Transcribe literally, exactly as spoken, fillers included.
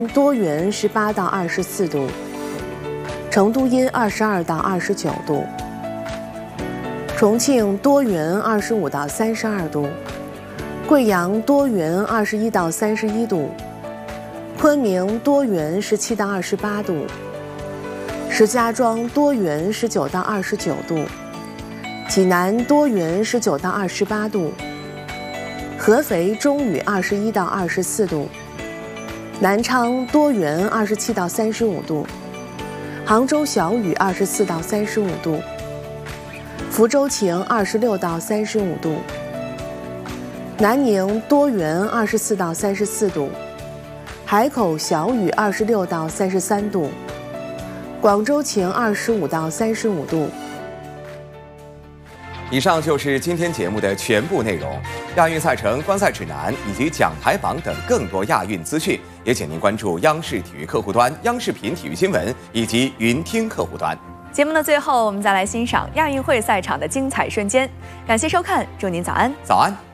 多云十八到二十四度，成都阴二十二到二十九度，重庆多云二十五到三十二度，贵阳多云二十一到三十一度，昆明多云十七到二十八度，石家庄多云十九到二十九度，济南多云十九到二十八度，合肥中雨二十一到二十四度，南昌多云二十七到三十五度，杭州小雨二十四到三十五度，福州晴二十六到三十五度，南宁多云二十四到三十四度，海口小雨二十六到三十三度，广州晴二十五到三十五度。 以上就是今天节目的全部内容。亚运赛程、观赛指南以及奖牌榜等更多亚运资讯，也请您关注央视体育客户端、央视频体育新闻以及云听客户端。 节目的最后，我们再来欣赏亚运会赛场的精彩瞬间。感谢收看，祝您早安。 早安。